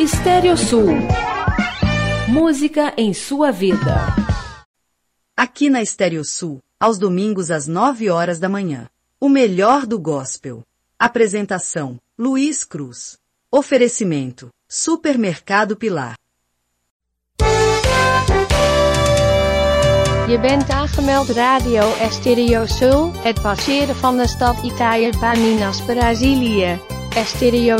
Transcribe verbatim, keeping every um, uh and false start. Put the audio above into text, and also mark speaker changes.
Speaker 1: Estéreo Sul. Música em sua vida.
Speaker 2: Aqui na Estéreo Sul, aos domingos às nove horas da manhã. O melhor do gospel. Apresentação: Luiz Cruz. Oferecimento: Supermercado Pilar.
Speaker 3: Je bent aangemeld Radio Estéreo Sul, het passeren van de stad Itaïa Minas Brazilië. Estéreo